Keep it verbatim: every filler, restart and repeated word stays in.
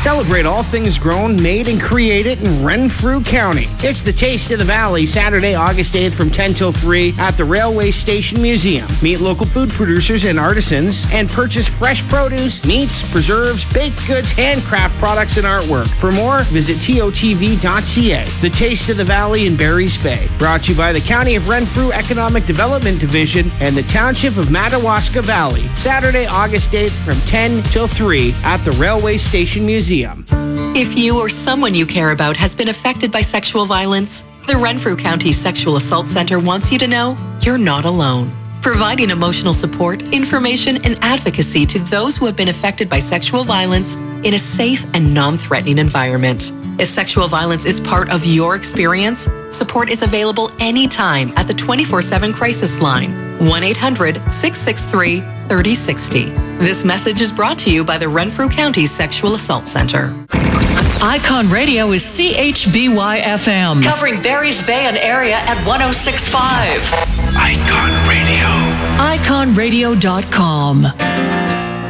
Celebrate all things grown, made, and created in Renfrew County. It's the Taste of the Valley, Saturday, August eighth from ten till three at the Railway Station Museum. Meet local food producers and artisans and purchase fresh produce, meats, preserves, baked goods, handcraft products, and artwork. For more, visit T O T V dot C A. The Taste of the Valley in Barry's Bay. Brought to you by the County of Renfrew Economic Development Division and the Township of Madawaska Valley. Saturday, August eighth from ten till three at the Railway Station Museum. If you or someone you care about has been affected by sexual violence, the Renfrew County Sexual Assault Center wants you to know you're not alone. Providing emotional support, information, and advocacy to those who have been affected by sexual violence in a safe and non-threatening environment. If sexual violence is part of your experience, support is available anytime at the twenty-four seven crisis line, one eight hundred, six six three, three zero six zero. This message is brought to you by the Renfrew County Sexual Assault Center. Icon Radio is C H B Y F M, covering Barry's Bay and area at one oh six point five. Icon Radio. icon radio dot com.